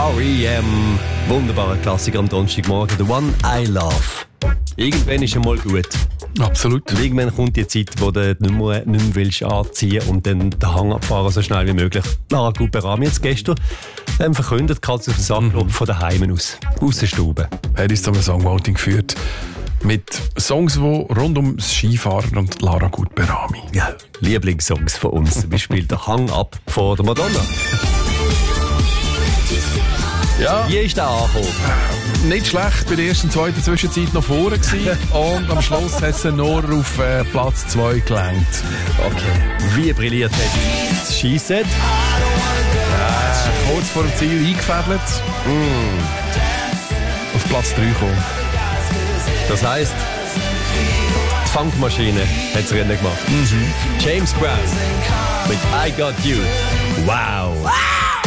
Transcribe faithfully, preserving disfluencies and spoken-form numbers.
R E M, wunderbarer Klassiker am Donnerstagmorgen, The One I Love. Irgendwann ist einmal gut. Absolut. Und irgendwann kommt die Zeit, wo du nicht mehr, nicht mehr willst anziehen und dann den Hang abfahren, so schnell wie möglich. Lara Guperami jetzt gestern ähm, verkündet, Katze auf den Sack mhm. von daheim aus, aus der Stube. Er ist zum Songvoting geführt mit Songs, die rund um das Skifahren und Lara Guperami. Ja, Lieblingssongs von uns, zum Beispiel der Hang ab von der Madonna. Ja. Wie ist der angekommen? Nicht schlecht, bei der ersten, zweiten Zwischenzeit noch vorne gewesen und am Schluss hat sie nur auf äh, Platz zwei gelangt. Okay. Wie brilliert hat das Skiset? Äh, kurz vor dem Ziel eingefädelt. Mm. Auf Platz drei gekommen. Das heisst, die Funkmaschine hat das Rennen gemacht. Mhm. James Brown mit I Got You. Wow.